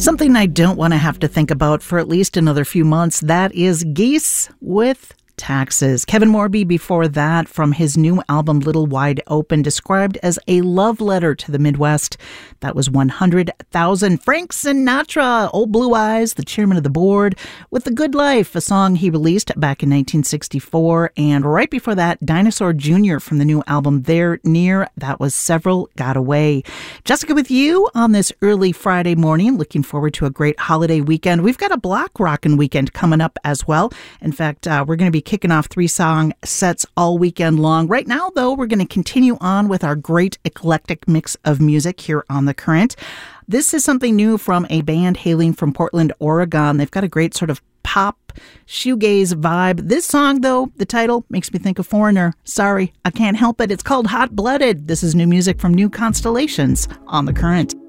Something I don't want to have to think about for at least another few months. That is Geese with Taxes. Kevin Morby before that, from his new album Little Wide Open, described as a love letter to the Midwest. That was 100,000. Frank Sinatra, Old Blue Eyes, the chairman of the board, with The Good Life, a song he released back in 1964. And right before that, Dinosaur Jr. from the new album There Near, that was Several Got Away. Jessica with you on this early Friday morning. Looking forward to a great holiday weekend. We've got a block rockin' weekend coming up as well. In fact, we're going to be kicking off 3-song sets all weekend long. Right now, though, we're going to continue on with our great eclectic mix of music here on The Current. This is something new from a band hailing from Portland, Oregon. They've got a great sort of pop shoegaze vibe. This song, though, the title makes me think of Foreigner. Sorry, I can't help it. It's called Hot Blooded. This is new music from New Constellations on The Current.